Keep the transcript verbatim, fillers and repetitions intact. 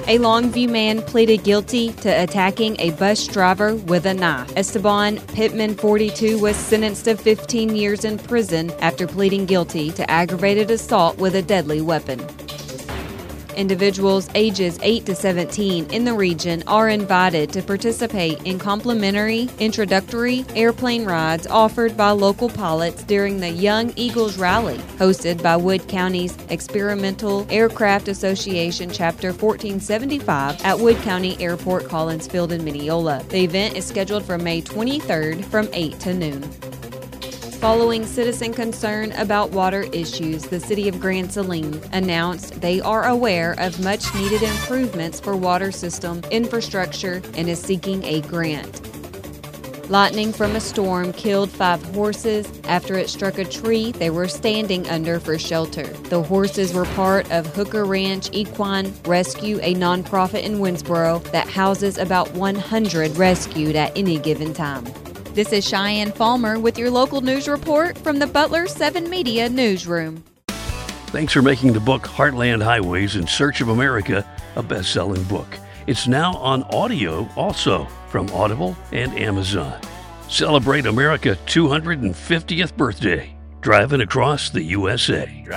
A Longview man pleaded guilty to attacking a bus driver with a knife. Esteban Pittman, forty-two, was sentenced to fifteen years in prison after pleading guilty to aggravated assault with a deadly weapon. Individuals ages eight to seventeen in the region are invited to participate in complimentary introductory airplane rides offered by local pilots during the Young Eagles Rally, hosted by Wood County's Experimental Aircraft Association Chapter fourteen seventy-five at Wood County Airport Collins Field in Mineola. The event is scheduled for May twenty-third from eight to noon. Following citizen concern about water issues, the City of Grand Saline announced they are aware of much-needed improvements for water system infrastructure and is seeking a grant. Lightning from a storm killed five horses after it struck a tree they were standing under for shelter. The horses were part of Hooker Ranch Equine Rescue, a nonprofit in Winsboro that houses about one hundred rescued at any given time. This is Cheyenne Falmer with your local news report from the Butler seven Media Newsroom. Thanks for making the book Heartland Highways in Search of America a best-selling book. It's now on audio also from Audible and Amazon. Celebrate America's two hundred fiftieth birthday, driving across the U S A.